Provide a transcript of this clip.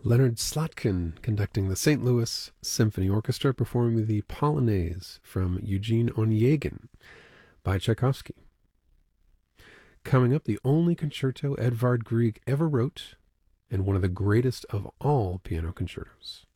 Leonard Slatkin conducting the St. Louis Symphony Orchestra performing the Polonaise from Eugene Onegin by Tchaikovsky. Coming up, the only concerto Edvard Grieg ever wrote, and one of the greatest of all piano concertos.